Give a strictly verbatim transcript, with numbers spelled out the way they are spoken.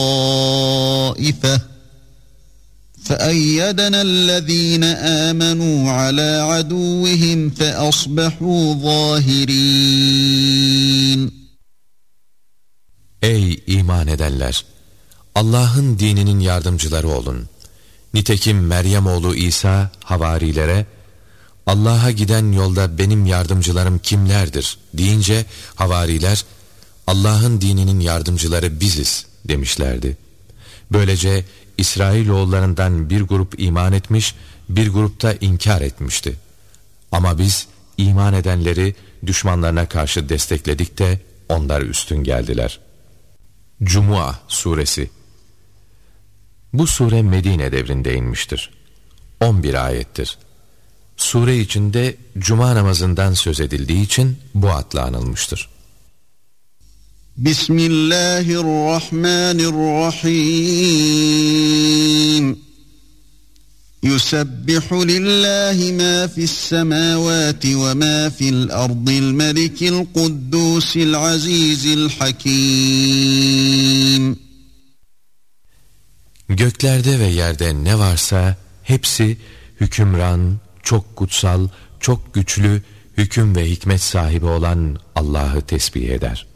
طائفة فأيدنا الذين آمنوا على عدوهم فأصبحوا ظاهرين. Ey iman edenler! Allah'ın dininin yardımcıları olun. Nitekim Meryem oğlu İsa havarilere, Allah'a giden yolda benim yardımcılarım kimlerdir deyince havariler, Allah'ın dininin yardımcıları biziz demişlerdi. Böylece İsrailoğullarından bir grup iman etmiş, bir grup da inkar etmişti. Ama biz iman edenleri düşmanlarına karşı destekledik de onlar üstün geldiler. Cuma Suresi. Bu sure Medine devrinde inmiştir. on bir ayettir. Sure içinde cuma namazından söz edildiği için bu adla anılmıştır. Bismillahirrahmanirrahim. Yusebbihu lillahi ma fis semavati ve ma fil ardil melikil kuddusil azizil hakim. Göklerde ve yerde ne varsa hepsi hükümran, çok kutsal, çok güçlü, hüküm ve hikmet sahibi olan Allah'ı tesbih eder.